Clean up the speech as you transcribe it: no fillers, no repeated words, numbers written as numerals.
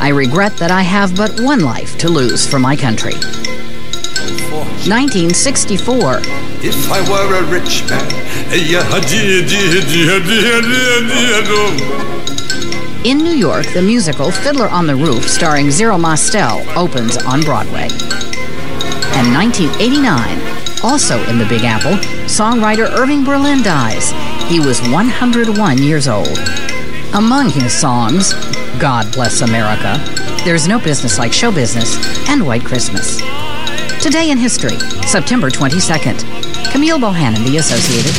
I regret that I have but one life to lose for my country. 1964. If I were a rich man. In New York, the musical Fiddler on the Roof, starring Zero Mostel, opens on Broadway. And 1989, also in the Big Apple, songwriter Irving Berlin dies. He was 101 years old. Among his songs, God Bless America, There's No Business Like Show Business, and White Christmas. Today in History, September 22nd. Camille Bohannon, The Associated.